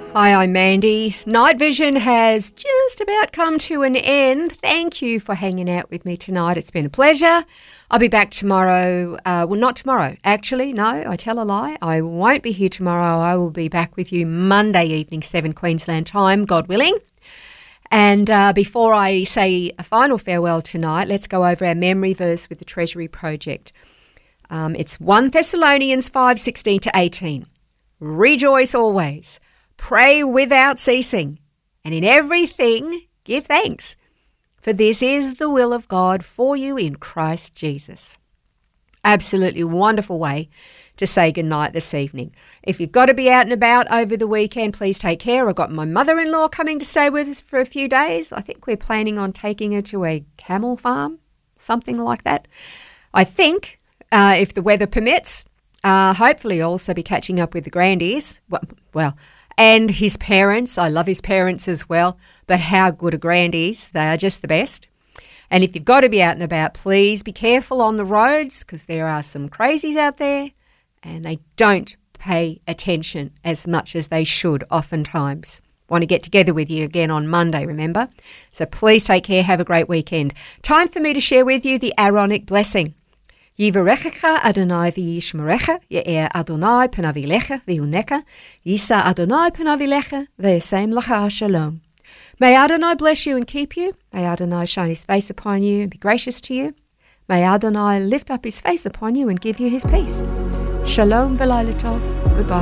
Hi, I'm Mandy. Night Vision has just about come to an end. Thank you for hanging out with me tonight. It's been a pleasure. I'll be back tomorrow. Not tomorrow. Actually, no, I tell a lie. I won't be here tomorrow. I will be back with you Monday evening, 7 Queensland time, God willing. And before I say a final farewell tonight, let's go over our memory verse with the Treasury Project. It's 1 Thessalonians 5:16 to 18. Rejoice always. Pray without ceasing, and in everything give thanks, for this is the will of God for you in Christ Jesus. Absolutely wonderful way to say goodnight this evening. If you've got to be out and about over the weekend, please take care. I've got my mother-in-law coming to stay with us for a few days. I think we're planning on taking her to a camel farm, something like that. I think, if the weather permits, hopefully also be catching up with the grandies. And his parents. I love his parents as well, but how good are grandies? They are just the best. And if you've got to be out and about, please be careful on the roads because there are some crazies out there and they don't pay attention as much as they should oftentimes. Want to get together with you again on Monday, remember? So please take care. Have a great weekend. Time for me to share with you the Aaronic blessing. Yivarechecha Adonai v'yishmerecha, Ye'er Adonai panav elecha v'yuneka, Yisa Adonai panav elecha v'yasem lecha shalom. May Adonai bless you and keep you. May Adonai shine his face upon you and be gracious to you. May Adonai lift up his face upon you and give you his peace. Shalom v'layla tov. Goodbye.